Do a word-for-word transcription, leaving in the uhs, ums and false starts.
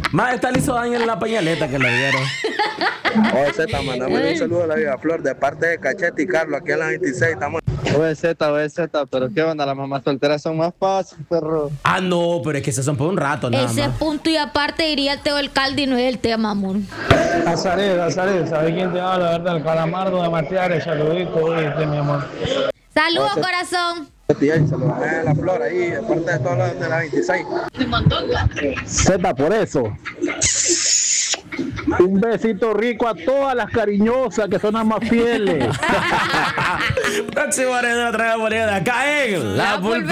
Más está le hizo daño en la pañaleta que le dieron. Oh, Z, mandame un saludo a la Viva Flor de parte de Cachete y Carlos, aquí en la veintiséis. Estamos. Oye, Z, oye, Z, pero qué onda, las mamás solteras son más fáciles, perro. Ah, no, pero es que esas son por un rato, nada Ese más. punto y aparte diría el Teo Alcalde y no es el tema, amor. Azaret, Azaret, ¿sabes quién te habla? ¿Verdad? El calamardo de Matiares, saludito, oíste, mi amor. Saludos, Oye, corazón. Saludos a la Flor ahí, de parte de todos los de la veintiséis. Z, por eso. Un besito rico a todas las cariñosas que son las más fieles. Próximo de otra moneda. Acá en La Pulpa.